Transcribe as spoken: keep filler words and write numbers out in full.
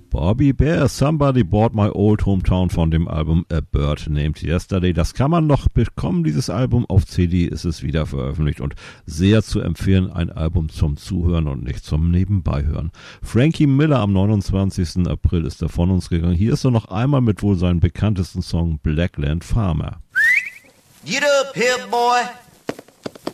Bobby Bear, Somebody Bought My Old Hometown von dem Album A Bird Named Yesterday. Das kann man noch bekommen, dieses Album. Auf C D ist es wieder veröffentlicht und sehr zu empfehlen. Ein Album zum Zuhören und nicht zum Nebenbeihören. Frankie Miller am neunundzwanzigsten April ist er von uns gegangen. Hier ist er noch einmal mit wohl seinem bekanntesten Song Blackland Farmer. Get up here, boy.